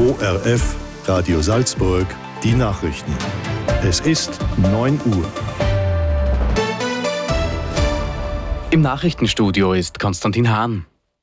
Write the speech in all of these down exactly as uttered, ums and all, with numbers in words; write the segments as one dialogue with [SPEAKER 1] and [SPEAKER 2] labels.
[SPEAKER 1] O R F, Radio Salzburg, die Nachrichten. Es ist neun Uhr.
[SPEAKER 2] Im Nachrichtenstudio ist Konstantin Hahn.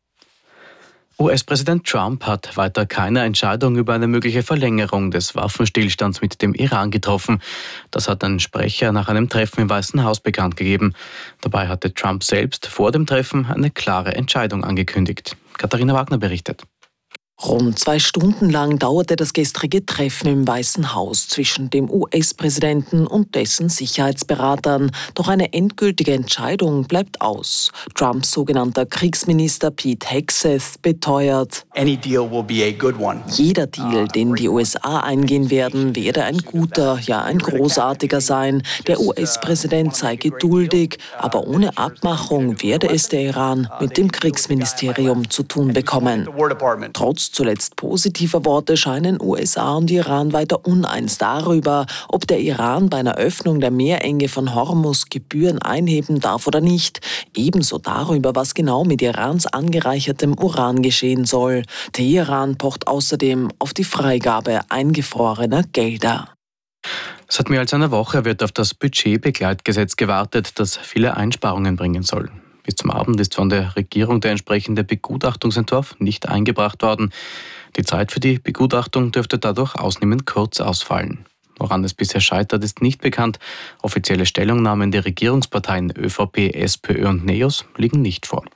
[SPEAKER 2] U S-Präsident Trump hat weiter keine Entscheidung über eine mögliche Verlängerung des Waffenstillstands mit dem Iran getroffen. Das hat ein Sprecher nach einem Treffen im Weißen Haus bekannt gegeben. Dabei hatte Trump selbst vor dem Treffen eine klare Entscheidung angekündigt. Katharina Wagner berichtet.
[SPEAKER 3] Rund zwei Stunden lang dauerte das gestrige Treffen im Weißen Haus zwischen dem U S-Präsidenten und dessen Sicherheitsberatern. Doch eine endgültige Entscheidung bleibt aus. Trumps sogenannter Kriegsminister Pete Hegseth beteuert:
[SPEAKER 4] Any deal will be a good one.
[SPEAKER 3] Jeder Deal, den die U S A eingehen werden, werde ein guter, ja ein großartiger sein. Der U S-Präsident sei geduldig, aber ohne Abmachung werde es der Iran mit dem Kriegsministerium zu tun bekommen. Trotz zuletzt positiver Worte scheinen U S A und Iran weiter uneins darüber, ob der Iran bei einer Öffnung der Meerenge von Hormuz Gebühren einheben darf oder nicht. Ebenso darüber, was genau mit Irans angereichertem Uran geschehen soll. Teheran pocht außerdem auf die Freigabe eingefrorener Gelder.
[SPEAKER 2] Seit mehr als einer Woche wird auf das Budgetbegleitgesetz gewartet, das viele Einsparungen bringen soll. Bis zum Abend ist von der Regierung der entsprechende Begutachtungsentwurf nicht eingebracht worden. Die Zeit für die Begutachtung dürfte dadurch ausnehmend kurz ausfallen. Woran es bisher scheitert, ist nicht bekannt. Offizielle Stellungnahmen der Regierungsparteien ÖVP, SPÖ und NEOS liegen nicht vor.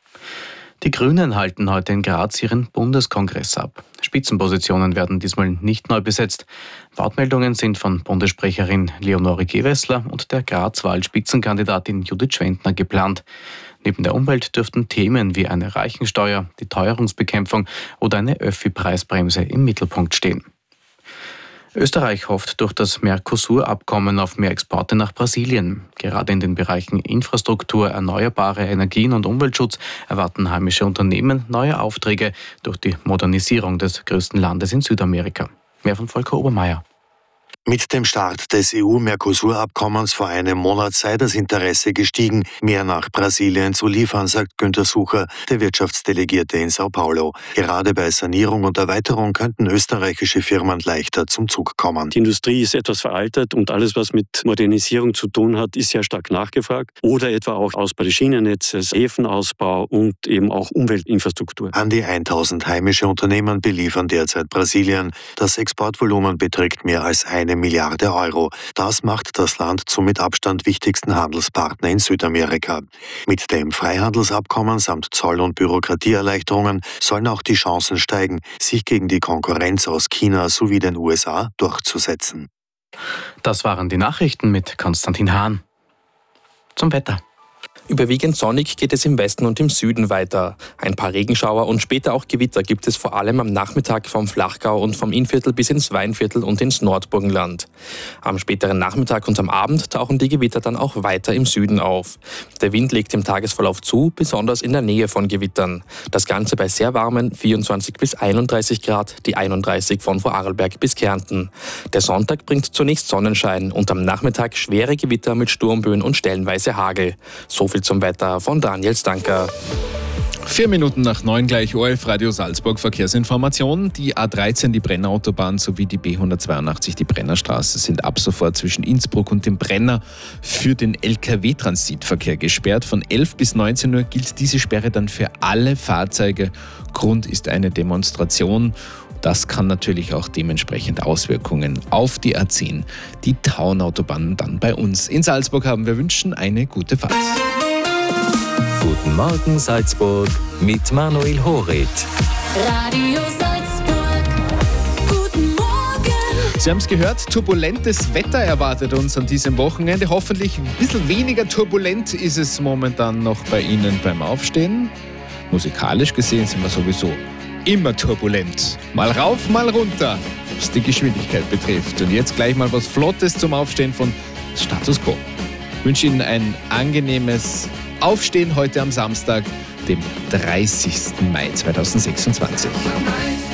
[SPEAKER 2] Die Grünen halten heute in Graz ihren Bundeskongress ab. Spitzenpositionen werden diesmal nicht neu besetzt. Wortmeldungen sind von Bundessprecherin Leonore Gewessler und der Graz-Wahl-Spitzenkandidatin Judith Schwendner geplant. Neben der Umwelt dürften Themen wie eine Reichensteuer, die Teuerungsbekämpfung oder eine Öffi-Preisbremse im Mittelpunkt stehen. Österreich hofft durch das Mercosur-Abkommen auf mehr Exporte nach Brasilien. Gerade in den Bereichen Infrastruktur, erneuerbare Energien und Umweltschutz erwarten heimische Unternehmen neue Aufträge durch die Modernisierung des größten Landes in Südamerika. Mehr von Volker Obermeier.
[SPEAKER 5] Mit dem Start des E U-Mercosur-Abkommens vor einem Monat sei das Interesse gestiegen, mehr nach Brasilien zu liefern, sagt Günter Sucher, der Wirtschaftsdelegierte in Sao Paulo. Gerade bei Sanierung und Erweiterung könnten österreichische Firmen leichter zum Zug kommen.
[SPEAKER 6] Die Industrie ist etwas veraltet und alles, was mit Modernisierung zu tun hat, ist sehr stark nachgefragt. Oder etwa auch Ausbau des Schienennetzes, Häfenausbau und eben auch Umweltinfrastruktur.
[SPEAKER 5] An die tausend heimische Unternehmen beliefern derzeit Brasilien. Das Exportvolumen beträgt mehr als eine Milliarde Euro. Das macht das Land zum mit Abstand wichtigsten Handelspartner in Südamerika. Mit dem Freihandelsabkommen samt Zoll- und Bürokratieerleichterungen sollen auch die Chancen steigen, sich gegen die Konkurrenz aus China sowie den U S A durchzusetzen.
[SPEAKER 2] Das waren die Nachrichten mit Konstantin Hahn. Zum Wetter.
[SPEAKER 7] Überwiegend sonnig geht es im Westen und im Süden weiter. Ein paar Regenschauer und später auch Gewitter gibt es vor allem am Nachmittag vom Flachgau und vom Innviertel bis ins Weinviertel und ins Nordburgenland. Am späteren Nachmittag und am Abend tauchen die Gewitter dann auch weiter im Süden auf. Der Wind legt im Tagesverlauf zu, besonders in der Nähe von Gewittern. Das Ganze bei sehr warmen vierundzwanzig bis einunddreißig Grad, die einunddreißig von Vorarlberg bis Kärnten. Der Sonntag bringt zunächst Sonnenschein und am Nachmittag schwere Gewitter mit Sturmböen und stellenweise Hagel. So viel zum Wetter von Daniel Stanker.
[SPEAKER 8] Vier Minuten nach neun gleich O R F Radio Salzburg Verkehrsinformation. Die A dreizehn, die Brennerautobahn sowie die B hundertzweiundachtzig, die Brennerstraße sind ab sofort zwischen Innsbruck und dem Brenner für den L K W-Transitverkehr gesperrt. Von elf bis neunzehn Uhr gilt diese Sperre dann für alle Fahrzeuge. Grund ist eine Demonstration. Das kann natürlich auch dementsprechend Auswirkungen auf die A zehn, die Tauenautobahn dann bei uns. In Salzburg haben wir wünschen eine gute Fahrt.
[SPEAKER 9] Guten Morgen Salzburg mit Manuel Horit.
[SPEAKER 10] Radio Salzburg. Guten Morgen.
[SPEAKER 8] Sie haben es gehört, turbulentes Wetter erwartet uns an diesem Wochenende. Hoffentlich ein bisschen weniger turbulent ist es momentan noch bei Ihnen beim Aufstehen. Musikalisch gesehen sind wir sowieso immer turbulent. Mal rauf, mal runter, was die Geschwindigkeit betrifft. Und jetzt gleich mal was Flottes zum Aufstehen von Status Quo. Ich wünsche Ihnen ein angenehmes Aufstehen heute am Samstag, dem dreißigsten Mai zweitausendsechsundzwanzig.